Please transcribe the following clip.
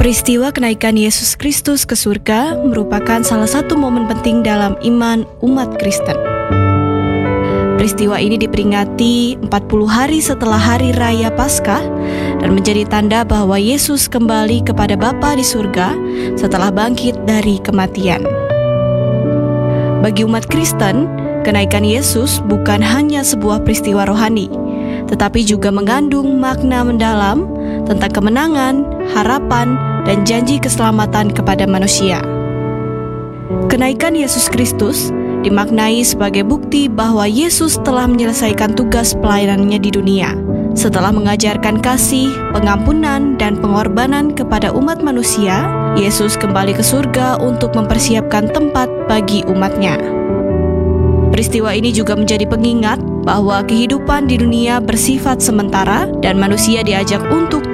Peristiwa kenaikan Yesus Kristus ke surga merupakan salah satu momen penting dalam iman umat Kristen. Peristiwa ini diperingati 40 hari setelah hari raya Paskah dan menjadi tanda bahwa Yesus kembali kepada Bapa di surga setelah bangkit dari kematian. Bagi umat Kristen, kenaikan Yesus bukan hanya sebuah peristiwa rohani, tetapi juga mengandung makna mendalam tentang kemenangan, harapan, dan janji keselamatan kepada manusia. Kenaikan Yesus Kristus dimaknai sebagai bukti bahwa Yesus telah menyelesaikan tugas pelayanannya di dunia. Setelah mengajarkan kasih, pengampunan, dan pengorbanan kepada umat manusia, Yesus kembali ke surga untuk mempersiapkan tempat bagi umatnya. Peristiwa ini juga menjadi pengingat bahwa kehidupan di dunia bersifat sementara dan manusia diajak untuk